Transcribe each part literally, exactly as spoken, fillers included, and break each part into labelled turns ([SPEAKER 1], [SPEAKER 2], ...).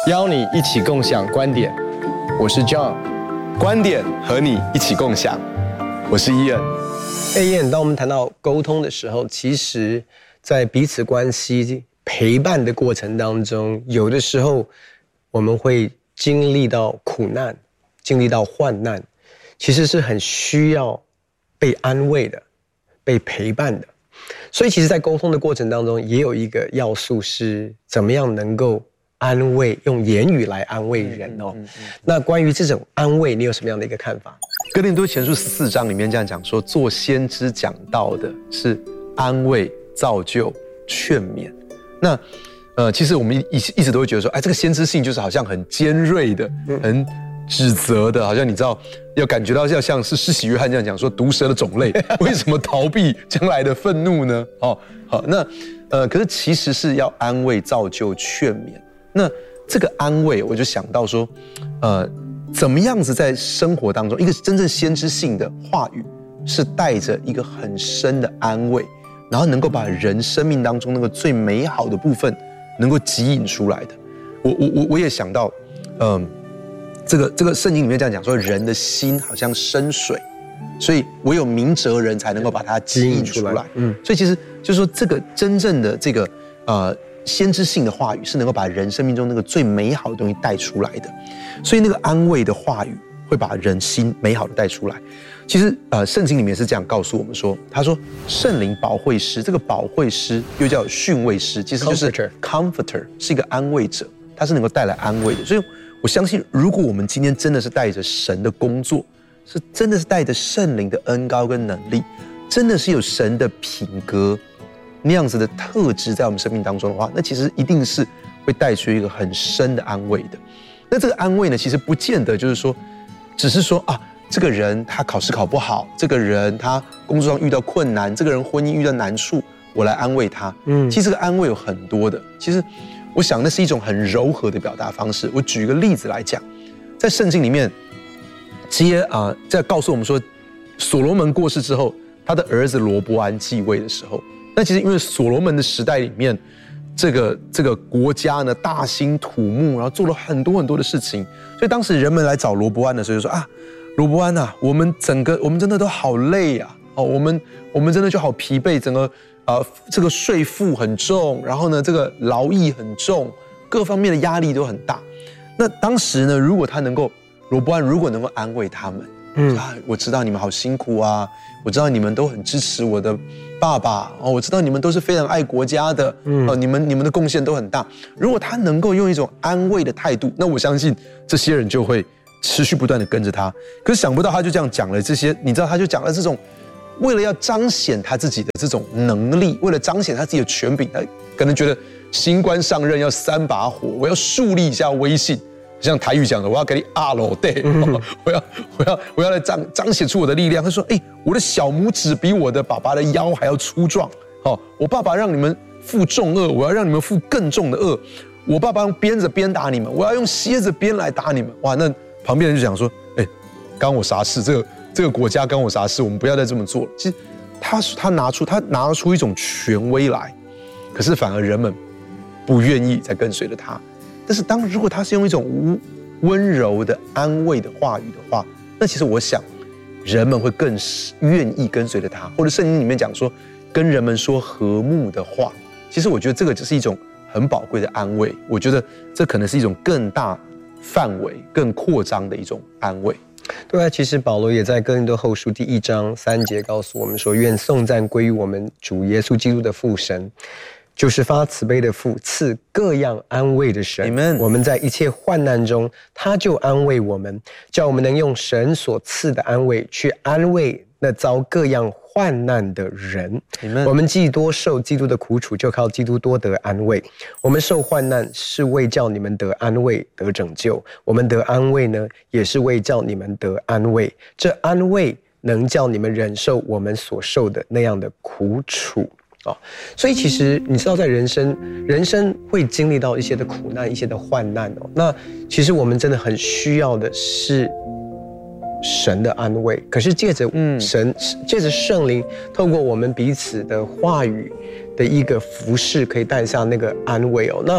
[SPEAKER 1] 邀你一起共享观点，我是 John，
[SPEAKER 2] 观点和你一起共享，我是 Ian。
[SPEAKER 3] 哎 Ian， 当我们谈到沟通的时候，其实在彼此关系陪伴的过程当中，有的时候我们会经历到苦难，经历到患难，其实是很需要被安慰的，被陪伴的。所以其实在沟通的过程当中，也有一个要素是怎么样能够安慰，用言语来安慰人哦。嗯嗯嗯、那关于这种安慰，你有什么样的一个看法？
[SPEAKER 2] 哥林多前书十四章里面这样讲说，做先知讲到的是安慰、造就、劝勉。那呃，其实我们一一直都会觉得说，哎，这个先知性就是好像很尖锐的，很指责的，好像你知道，要感觉到要像是施洗约翰这样讲说，毒蛇的种类为什么逃避将来的愤怒呢？哦，好，那呃，可是其实是要安慰、造就、劝勉。那这个安慰，我就想到说，呃，怎么样子在生活当中，一个真正先知性的话语，是带着一个很深的安慰，然后能够把人生命当中那个最美好的部分，能够汲引出来的。我我我我也想到，嗯、呃，这个这个圣经里面这样讲说，人的心好像深水，所以唯有明哲人才能够把它汲引出来。嗯，所以其实就是说，这个真正的这个呃。先知性的话语是能够把人生命中那个最美好的东西带出来的，所以那个安慰的话语会把人心美好的带出来。其实呃，圣经里面是这样告诉我们说，他说圣灵保惠师，这个保惠师又叫训慰师，其实就是 comforter， 是一个安慰者，他是能够带来安慰的。所以我相信，如果我们今天真的是带着神的工作，是真的是带着圣灵的恩膏跟能力，真的是有神的品格那样子的特质在我们生命当中的话，那其实一定是会带出一个很深的安慰的。那这个安慰呢，其实不见得就是说，只是说啊，这个人他考试考不好，这个人他工作上遇到困难，这个人婚姻遇到难处，我来安慰他。嗯，其实这个安慰有很多的。其实我想那是一种很柔和的表达方式。我举一个例子来讲，在圣经里面，接啊在告诉我们说，所罗门过世之后，他的儿子罗波安继位的时候。那其实因为所罗门的时代里面，这个这个国家呢大兴土木，然后做了很多很多的事情，所以当时人们来找罗波安的时候就说啊，罗波安啊，我们整个我们真的都好累啊，哦，我们我们真的就好疲惫，整个啊、呃、这个税负很重，然后呢这个劳役很重，各方面的压力都很大。那当时呢，如果他能够罗波安如果能够安慰他们，嗯啊，我知道你们好辛苦啊，我知道你们都很支持我的爸爸哦，我知道你们都是非常爱国家的，嗯，哦，你们你们的贡献都很大。如果他能够用一种安慰的态度，那我相信这些人就会持续不断的跟着他。可是想不到他就这样讲了这些，你知道他就讲了这种，为了要彰显他自己的这种能力，为了彰显他自己的权柄，他可能觉得新官上任要三把火，我要树立一下威信。像台语讲的，我要给你阿罗对，我要我要我要来彰彰显出我的力量。他说：“哎、欸，我的小拇指比我的爸爸的腰还要粗壮。哦，我爸爸让你们负重恶，我要让你们负更重的恶。我爸爸用鞭子鞭打你们，我要用蝎子鞭来打你们。哇，那旁边人就讲说：，哎、欸，干我啥事？这个这个国家干我啥事？我们不要再这么做了。其实他他拿出他拿出一种权威来，可是反而人们不愿意再跟随着他。”但是当如果他是用一种温柔的安慰的话语的话，那其实我想人们会更愿意跟随着他，或者圣经里面讲说跟人们说和睦的话，其实我觉得这个就是一种很宝贵的安慰。我觉得这可能是一种更大范围更扩张的一种安慰。
[SPEAKER 3] 对啊，其实保罗也在哥林多后书第一章三节告诉我们说，愿颂赞归于我们主耶稣基督的父神，就是发慈悲的父，赐各样安慰的神。Amen。我们在一切患难中，他就安慰我们，叫我们能用神所赐的安慰去安慰那遭各样患难的人。Amen。我们既多受基督的苦楚，就靠基督多得安慰。我们受患难是为叫你们得安慰、得拯救；我们得安慰呢，也是为叫你们得安慰。这安慰能叫你们忍受我们所受的那样的苦楚。哦，所以其实你知道，在人生，人生会经历到一些的苦难，一些的患难哦。那其实我们真的很需要的是神的安慰。可是借着神，嗯、借着圣灵，透过我们彼此的话语的一个服事，可以带下那个安慰哦。那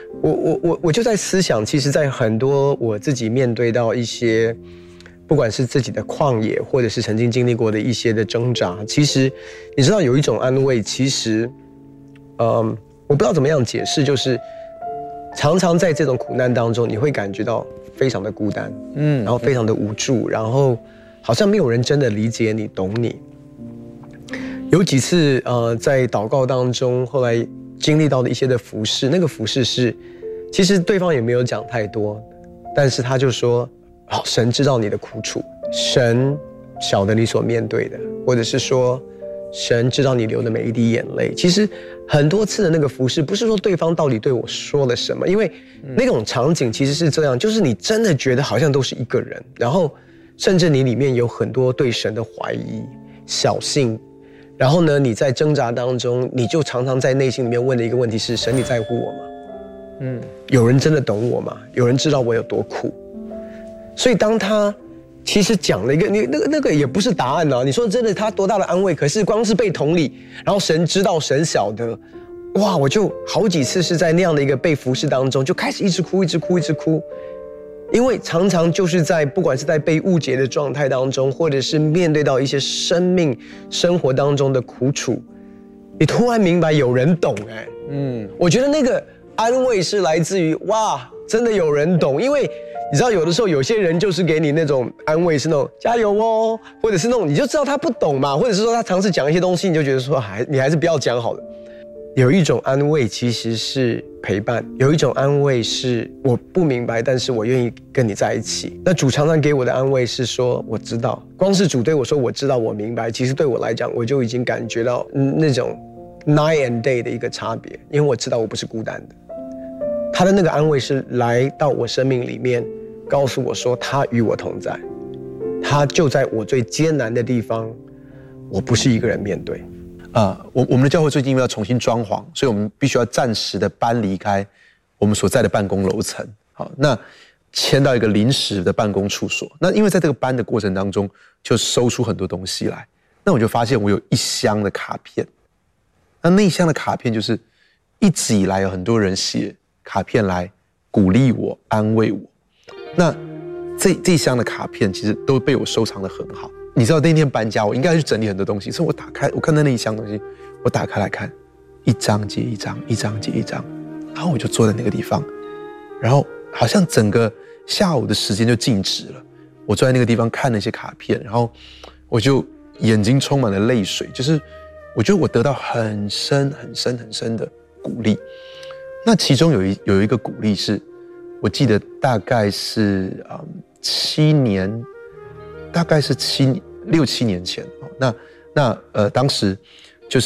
[SPEAKER 3] 我我我我就在思想，其实，在很多我自己面对到一些，不管是自己的旷野，或者是曾经经历过的一些的挣扎，其实你知道有一种安慰，其实，嗯，我不知道怎么样解释，就是常常在这种苦难当中，你会感觉到非常的孤单，嗯，然后非常的无助，然后好像没有人真的理解你、懂你。有几次，呃，在祷告当中，后来经历到的一些的服事，那个服事是，其实对方也没有讲太多，但是他就说，哦，神知道你的苦楚，神晓得你所面对的，或者是说，神知道你流的每一滴眼泪。其实很多次的那个服事，不是说对方到底对我说了什么，因为那种场景其实是这样，就是你真的觉得好像都是一个人，然后甚至你里面有很多对神的怀疑、小信。然后呢，你在挣扎当中，你就常常在内心里面问的一个问题是：神，你在乎我吗？嗯，有人真的懂我吗？有人知道我有多苦？所以当他其实讲了一个，你那个那个也不是答案啊。你说真的，他多大的安慰？可是光是被同理，然后神知道，神晓得，哇！我就好几次是在那样的一个被服侍当中，就开始一直哭，一直哭，一直哭。因为常常就是在不管是在被误解的状态当中，或者是面对到一些生命生活当中的苦楚，你突然明白有人懂哎、欸，嗯，我觉得那个安慰是来自于哇，真的有人懂。因为你知道有的时候有些人就是给你那种安慰是那种加油哦，或者是那种你就知道他不懂嘛，或者是说他尝试讲一些东西，你就觉得说还你还是不要讲好了。有一种安慰其实是陪伴，有一种安慰是我不明白，但是我愿意跟你在一起。那主常常给我的安慰是说我知道，光是主对我说我知道我明白，其实对我来讲我就已经感觉到、嗯、那种 night and day 的一个差别，因为我知道我不是孤单的。他的那个安慰是来到我生命里面，告诉我说他与我同在，他就在我最艰难的地方，我不是一个人面对。
[SPEAKER 2] 啊、呃，我我们的教会最近因为要重新装潢，所以我们必须要暂时的搬离开我们所在的办公楼层。好，那迁到一个临时的办公处所。那因为在这个搬的过程当中，就收出很多东西来。那我就发现我有一箱的卡片。那那一箱的卡片就是一直以来有很多人写卡片来鼓励我、安慰我。那这这一箱的卡片其实都被我收藏得很好。你知道那天搬家，我应该去整理很多东西，所以我打开，我看到那一箱东西，我打开来看，一张接一张，一张接一张，然后我就坐在那个地方，然后好像整个下午的时间就静止了。我坐在那个地方看那些卡片，然后我就眼睛充满了泪水，就是我觉得我得到很深很深很深的鼓励。那其中有一有一个鼓励是，我记得大概是嗯七年。大概是七六七年前，那那呃，当时就是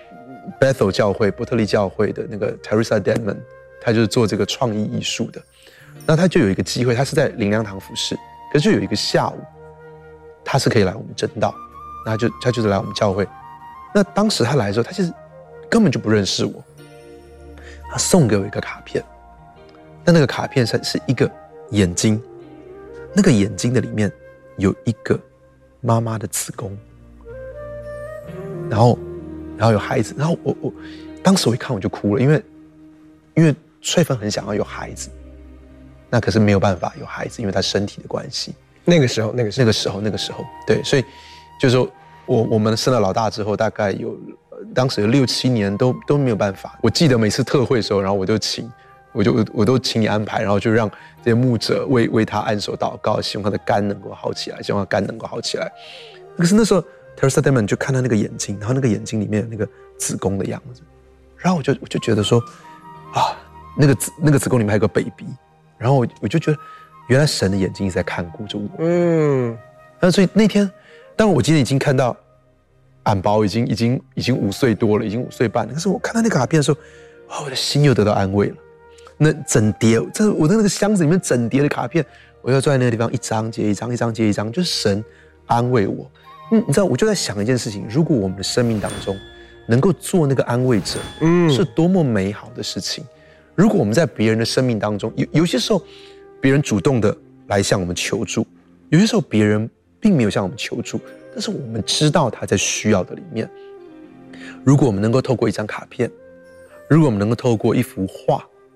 [SPEAKER 2] Bethel 教会、伯特利教会的那个 Teresa Dedmon， 他就是做这个创意艺术的。那他就有一个机会，他是在灵粮堂服事，可是就有一个下午，他是可以来我们真道，那他就他就是来我们教会。那当时他来的时候，他其实根本就不认识我，他送给我一个卡片，那那个卡片是是一个眼睛，那个眼睛的里面。有一个妈妈的子宫，然后，然后有孩子，然后我我当时我一看我就哭了，因为因为翠芬很想要有孩子，那可是没有办法有孩子，因为她身体的关系。
[SPEAKER 3] 那个时候，那个
[SPEAKER 2] 那个时候，那个时候，对，所以就是说我我们生了老大之后，大概有当时有六七年都都没有办法。我记得每次特会的时候，然后我就请。我就我都请你安排，然后就让这些牧者为为他按手祷告，希望他的肝能够好起来，希望他肝能够好起来。可是那时候 Teresa Dedmon 就看到那个眼睛，然后那个眼睛里面有那个子宫的样子，然后我就我就觉得说，啊，那个子那个子宫里面还有个 baby， 然后我我就觉得，原来神的眼睛一直在看顾着我。嗯，那所以那天，当然我今天已经看到俺宝已经已经已经五岁多了，已经五岁半了，可是我看到那个卡片的时候，啊，我的心又得到安慰了。那整叠，在我的那个箱子里面整叠的卡片，我要坐在那个地方，一张接一张，一张接一张，就是神安慰我。嗯，你知道，我就在想一件事情：如果我们的生命当中能够做那个安慰者，嗯，是多么美好的事情。如果我们在别人的生命当中，有有些时候，别人主动的来向我们求助，有些时候别人并没有向我们求助，但是我们知道他在需要的里面。如果我们能够透过一张卡片，如果我们能够透过一幅画，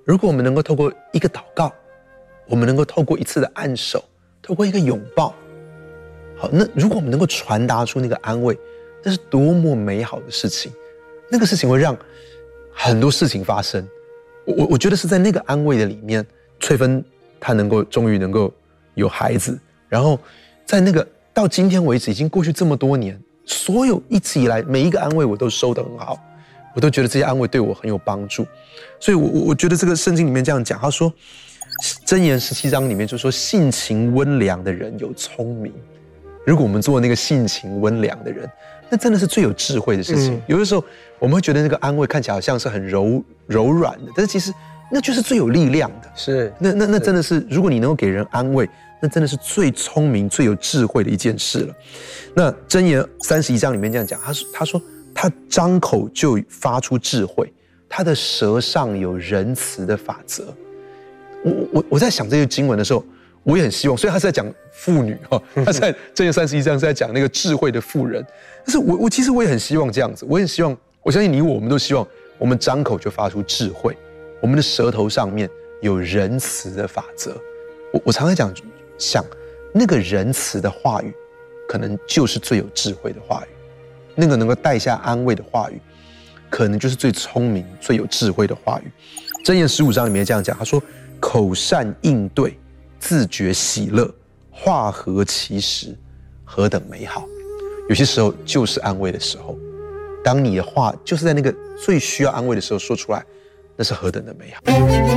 [SPEAKER 2] 如果我们能够透过一个祷告，我们能够透过一次的按手，透过一个拥抱，好，那如果我们能够传达出那个安慰，那是多么美好的事情。那个事情会让很多事情发生。我我觉得是在那个安慰的里面，翠芬她能够终于能够有孩子，然后在那个到今天为止已经过去这么多年，所有一直以来每一个安慰我都收得很好，我都觉得这些安慰对我很有帮助。所以我我觉得这个圣经里面这样讲，他说箴言十七章里面就说性情温良的人有聪明。如果我们做那个性情温良的人，那真的是最有智慧的事情。嗯、有的时候我们会觉得那个安慰看起来好像是很柔柔软的，但是其实那就是最有力量的。
[SPEAKER 3] 是，
[SPEAKER 2] 那那那真的是，如果你能够给人安慰，那真的是最聪明、最有智慧的一件事了。那箴言三十一章里面这样讲，他说他说他张口就发出智慧，他的舌上有仁慈的法则。我我我在想这些经文的时候，我也很希望，所以他是在讲妇女哈，他在箴言三十一章是在讲那个智慧的妇人。但是我我其实我也很希望这样子，我也很希望，我相信你我我们都希望，我们张口就发出智慧，我们的舌头上面有仁慈的法则。我我常常讲想那个仁慈的话语，可能就是最有智慧的话语，那个能够带下安慰的话语，可能就是最聪明、最有智慧的话语。箴言十五章里面这样讲，他说：“口善应对，自觉喜乐，话合其时，何等美好。”有些时候就是安慰的时候，当你的话就是在那个最需要安慰的时候说出来，那是何等的美好。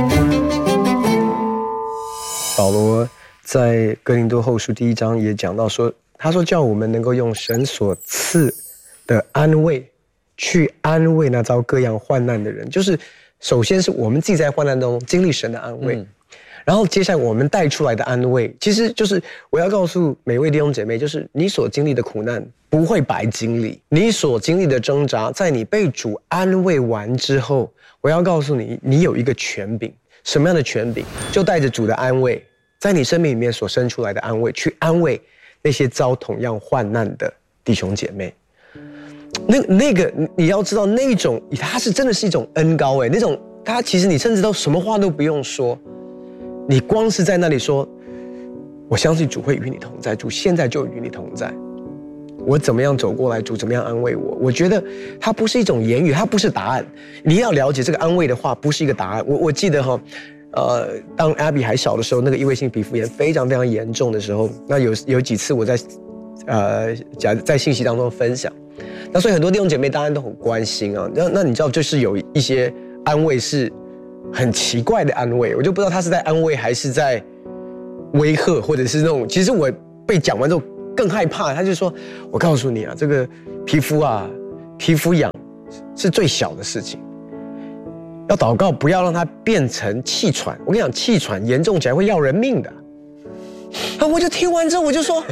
[SPEAKER 3] 保罗在哥林多后书第一章也讲到说，他说叫我们能够用神所赐的安慰去安慰那遭各样患难的人，就是首先是我们自己在患难中经历神的安慰、嗯、然后接下来我们带出来的安慰，其实就是我要告诉每位弟兄姐妹，就是你所经历的苦难不会白经历，你所经历的挣扎，在你被主安慰完之后，我要告诉你，你有一个权柄。什么样的权柄？就带着主的安慰，在你生命里面所生出来的安慰，去安慰那些遭同样患难的弟兄姐妹。那那个你要知道，那种它是真的是一种恩膏哎，那种它其实你甚至都什么话都不用说，你光是在那里说，我相信主会与你同在，主现在就与你同在。我怎么样走过来，主怎么样安慰我？我觉得它不是一种言语，它不是答案。你要了解这个安慰的话，不是一个答案。我我记得哈，呃，当 Abby 还小的时候，那个异位性皮肤炎非常非常严重的时候，那有有几次我在呃在信息当中分享，那所以很多弟兄姐妹当然都很关心啊。那那你知道，就是有一些安慰是很奇怪的安慰，我就不知道他是在安慰还是在威吓，或者是那种，其实我被讲完之后更害怕。他就说，我告诉你啊，这个皮肤啊，皮肤痒是最小的事情，要祷告不要让它变成气喘。我跟你讲，气喘严重起来会要人命的。啊，我就听完之后我就说，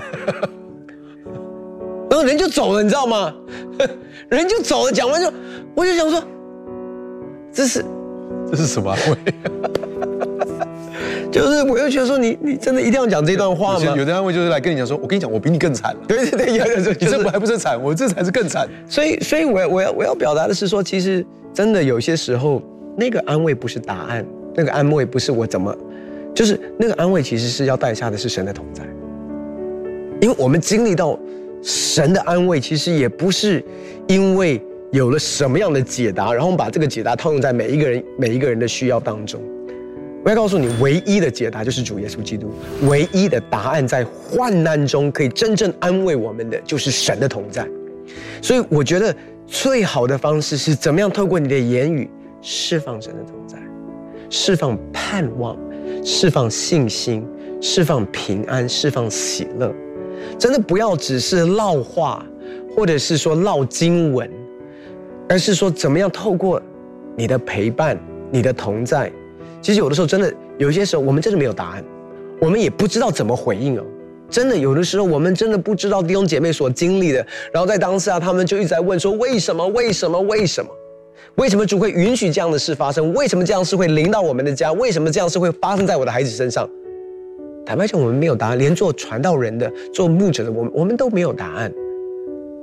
[SPEAKER 3] 然后人就走了，你知道吗？人就走了，讲完之后我就想说，这是
[SPEAKER 2] 这是什么安慰？
[SPEAKER 3] 就是我就觉得说你，你真的一定要讲这段话吗？
[SPEAKER 2] 有的安慰就是来跟你讲说，我跟你讲，我比你更惨了。
[SPEAKER 3] 对对对，有的时候
[SPEAKER 2] 你这还不是惨，我这才是更惨。
[SPEAKER 3] 所以，所以我要我要我要表达的是说，其实真的有些时候，那个安慰不是答案，那个安慰不是我怎么，就是那个安慰其实是要带下的是神的同在，因为我们经历到神的安慰，其实也不是因为有了什么样的解答，然后我们把这个解答套用在每一个人每一个人的需要当中。我要告诉你，唯一的解答就是主耶稣基督，唯一的答案在患难中可以真正安慰我们的就是神的同在。所以我觉得最好的方式是怎么样透过你的言语释放神的同在，释放盼望，释放信心，释放平安，释放喜乐。真的不要只是烙话，或者是说烙经文，而是说怎么样透过你的陪伴，你的同在。其实有的时候真的有一些时候我们真的没有答案，我们也不知道怎么回应哦。真的有的时候我们真的不知道弟兄姐妹所经历的，然后在当下他们就一直在问说，为什么为什么为什么为什么主会允许这样的事发生？为什么这样的事会临到我们的家？为什么这样的事会发生在我的孩子身上？坦白讲，我们没有答案，连做传道人的做牧者的我们我们都没有答案。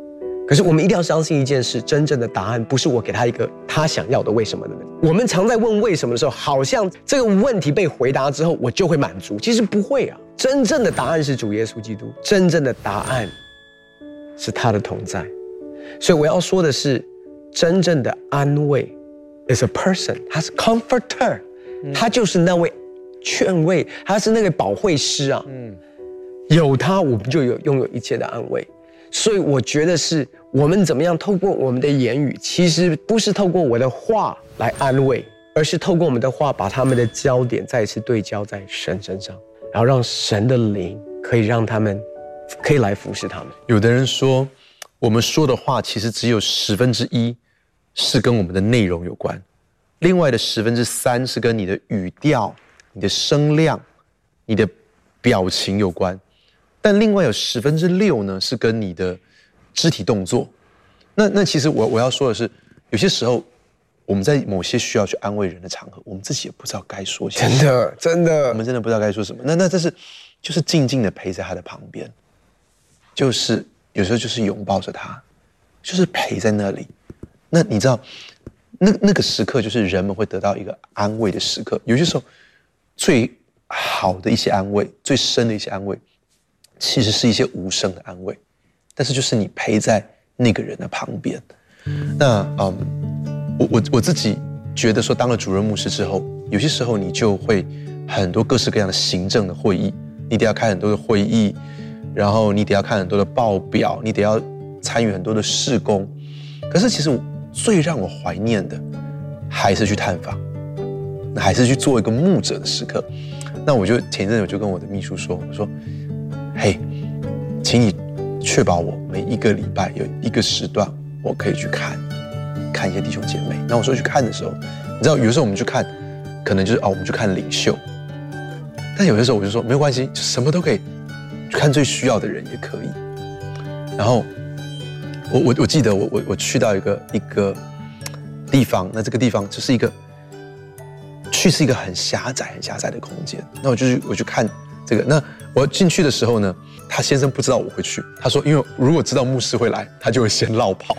[SPEAKER 3] 可是我们一定要相信一件事，真正的答案不是我给他一个他想要的为什么的人。我们常在问为什么的时候，好像这个问题被回答之后，我就会满足。其实不会啊，真正的答案是主耶稣基督，真正的答案是他的同在。所以我要说的是，真正的安慰 is a person， 他是 comforter，、嗯、他就是那位劝慰，他是那个保惠师啊。嗯，有他，我们就有拥有一切的安慰。所以我觉得是我们怎么样透过我们的言语，其实不是透过我的话来安慰，而是透过我们的话把他们的焦点再一次对焦在神身上，然后让神的灵可以让他们可以来服侍他们。
[SPEAKER 2] 有的人说，我们说的话其实只有十分之一是跟我们的内容有关，另外的十分之三是跟你的语调、你的声量、你的表情有关。但另外有十分之六呢，是跟你的肢体动作。那那其实我我要说的是，有些时候我们在某些需要去安慰人的场合，我们自己也不知道该说些什么。
[SPEAKER 3] 真的，真的，
[SPEAKER 2] 我们真的不知道该说什么。那那这是就是静静的陪在他的旁边，就是有时候就是拥抱着他，就是陪在那里。那你知道，那那个时刻就是人们会得到一个安慰的时刻。有些时候最好的一些安慰，最深的一些安慰，其实是一些无声的安慰，但是就是你陪在那个人的旁边。那嗯，我我我自己觉得说，当了主任牧师之后，有些时候你就会很多各式各样的行政的会议，你得要开很多的会议，然后你得要看很多的报表，你得要参与很多的事工。可是其实最让我怀念的，还是去探访，那还是去做一个牧者的时刻。那我就前一阵我就跟我的秘书说，我说，嘿，请你确保我每一个礼拜有一个时段，我可以去看看一些弟兄姐妹。那我说去看的时候，你知道，有的时候我们去看，可能就是哦，我们去看领袖。但有的时候我就说没有关系，就什么都可以，去看最需要的人也可以。然后我我我记得我我我去到一个一个地方，那这个地方就是一个去是一个很狭窄很狭窄的空间。那我就去我去看这个。那我进去的时候呢，他先生不知道我会去，他说因为如果知道牧师会来，他就会先落跑。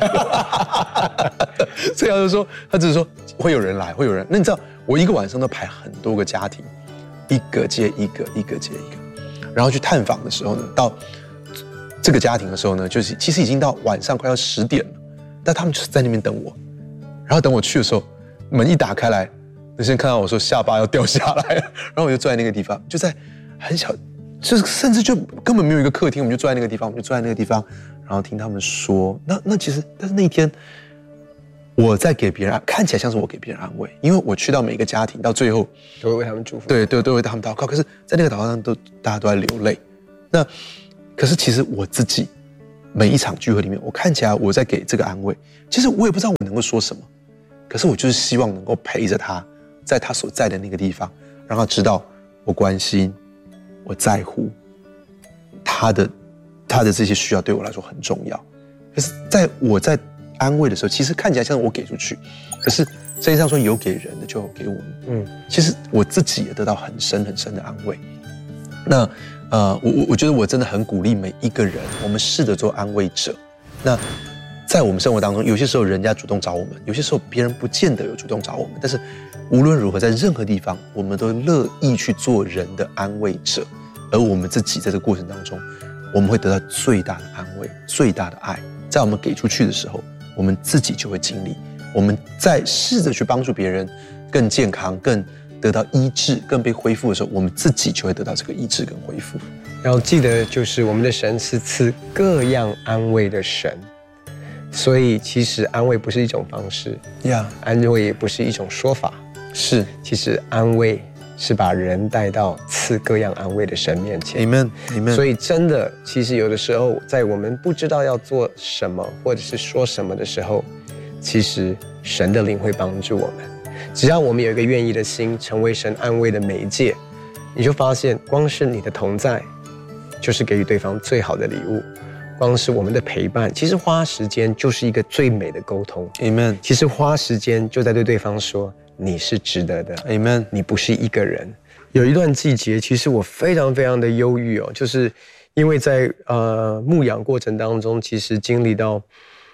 [SPEAKER 2] 所以他就说，他只是说会有人来，会有人。那你知道，我一个晚上都排很多个家庭，一个接一个，一个接一个，然后去探访的时候呢，到这个家庭的时候呢，就是其实已经到晚上快要十点了，但他们就是在那边等我。然后等我去的时候，门一打开来，那些人看到我说下巴要掉下来了，然后我就坐在那个地方，就在很小。就是甚至就根本没有一个客厅，我们就坐在那个地方，我们就坐在那个地方，然后听他们说。那那其实，但是那一天我在给别人，看起来像是我给别人安慰，因为我去到每一个家庭，到最后
[SPEAKER 3] 都会为他们祝福，
[SPEAKER 2] 对对，都为他们祷告。可是，在那个祷告上都大家都在流泪。那可是其实我自己每一场聚会里面，我看起来我在给这个安慰，其实我也不知道我能够说什么，可是我就是希望能够陪着他，在他所在的那个地方，让他知道我关心。我在乎他的，他的这些需要对我来说很重要。可是，在我在安慰的时候，其实看起来像我给出去，可是圣经上说有给人的就有给我们。嗯，其实我自己也得到很深很深的安慰。那呃，我我我觉得我真的很鼓励每一个人，我们试着做安慰者。那在我们生活当中，有些时候人家主动找我们，有些时候别人不见得有主动找我们，但是无论如何，在任何地方，我们都乐意去做人的安慰者，而我们自己在这个过程当中，我们会得到最大的安慰、最大的爱。在我们给出去的时候，我们自己就会经历。我们在试着去帮助别人更健康、更得到医治、更被恢复的时候，我们自己就会得到这个医治跟恢复。
[SPEAKER 3] 要记得，就是我们的神是赐各样安慰的神。所以，其实安慰不是一种方式，呀， yeah. 安慰也不是一种说法，
[SPEAKER 2] 是，
[SPEAKER 3] 其实安慰是把人带到赐各样安慰的神面前。
[SPEAKER 2] Amen, Amen。
[SPEAKER 3] 所以，真的，其实有的时候，在我们不知道要做什么或者是说什么的时候，其实神的灵会帮助我们。只要我们有一个愿意的心，成为神安慰的媒介，你就发现，光是你的同在，就是给予对方最好的礼物。光是我们的陪伴，其实花时间就是一个最美的沟通。
[SPEAKER 2] Amen。
[SPEAKER 3] 其实花时间就在对对方说，你是值得的。
[SPEAKER 2] Amen。
[SPEAKER 3] 你不是一个人。有一段季节，其实我非常非常的忧郁哦，就是因为在呃牧养过程当中，其实经历到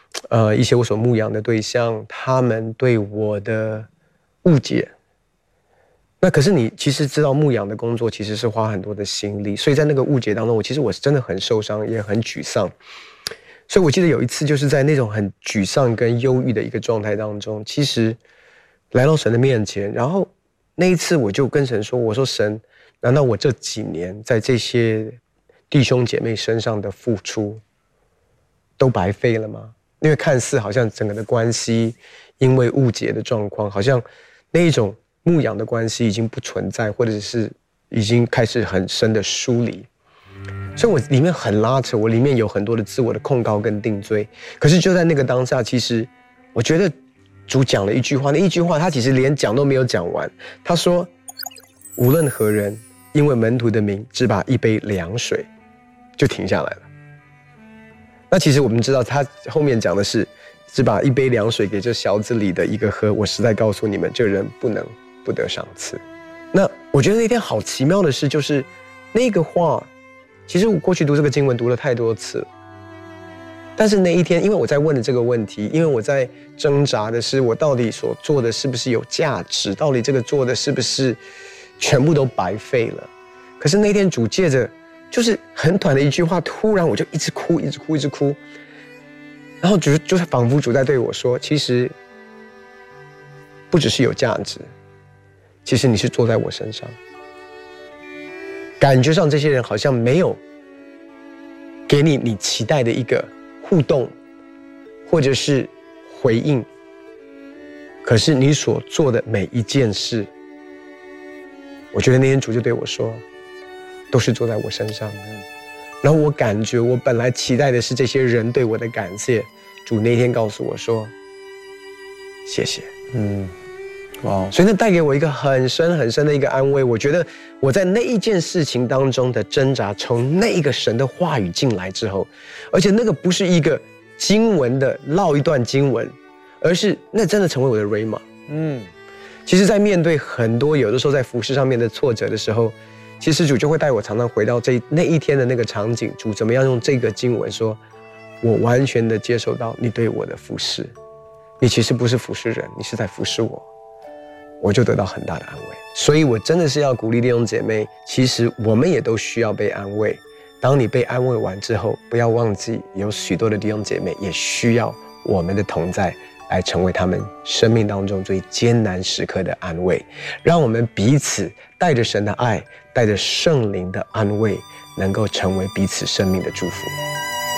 [SPEAKER 3] 呃一些我所牧养的对象，他们对我的误解。那可是你其实知道牧养的工作其实是花很多的心力，所以在那个误解当中，我其实我是真的很受伤，也很沮丧。所以我记得有一次就是在那种很沮丧跟忧郁的一个状态当中，其实来到神的面前，然后那一次我就跟神说，我说神，难道我这几年在这些弟兄姐妹身上的付出都白费了吗？因为看似好像整个的关系因为误解的状况，好像那一种牧养的关系已经不存在，或者是已经开始很深的疏离，所以我里面很拉扯，我里面有很多的自我的控告跟定罪。可是就在那个当下，其实我觉得主讲了一句话，那一句话他其实连讲都没有讲完，他说无论何人因为门徒的名只把一杯凉水，就停下来了。那其实我们知道他后面讲的是只把一杯凉水给这小子里的一个喝，我实在告诉你们，这人不能不得赏赐。那我觉得那天好奇妙的事，就是那个话，其实我过去读这个经文读了太多次了，但是那一天，因为我在问的这个问题，因为我在挣扎的是我到底所做的是不是有价值，到底这个做的是不是全部都白费了。可是那天主借着就是很短的一句话，突然我就一直哭一直哭一直哭，然后主就是仿佛主在对我说，其实不只是有价值，其实你是坐在我身上，感觉上这些人好像没有给你你期待的一个互动或者是回应，可是你所做的每一件事，我觉得那天主就对我说，都是坐在我身上。然后我感觉我本来期待的是这些人对我的感谢，主那天告诉我说谢谢。嗯，哇！所以那带给我一个很深很深的一个安慰。我觉得我在那一件事情当中的挣扎，从那一个神的话语进来之后，而且那个不是一个经文的烙一段经文，而是那真的成为我的 Rhema。嗯，其实在面对很多有的时候在服事上面的挫折的时候，其实主就会带我常常回到这那一天的那个场景，主怎么样用这个经文说，我完全的接受到你对我的服事，你其实不是服事人，你是在服事我，我就得到很大的安慰。所以我真的是要鼓励弟兄姐妹，其实我们也都需要被安慰。当你被安慰完之后，不要忘记有许多的弟兄姐妹也需要我们的同在，来成为他们生命当中最艰难时刻的安慰。让我们彼此带着神的爱，带着圣灵的安慰，能够成为彼此生命的祝福。